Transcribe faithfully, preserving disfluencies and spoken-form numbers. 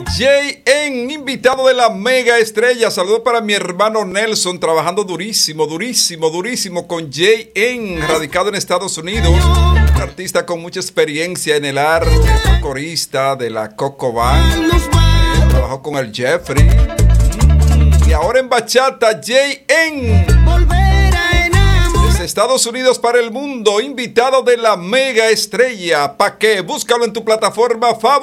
Jay En, invitado de la mega estrella. Saludos para mi hermano Nelson, trabajando durísimo, durísimo, durísimo con Jay En, radicado en Estados Unidos. Un artista con mucha experiencia en el arte, corista de la Coco Band. Eh, trabajó con el Jeffrey. Y ahora en bachata, Jay En. Desde Estados Unidos para el mundo, invitado de la mega estrella. ¿Pa' qué? Búscalo en tu plataforma favorita.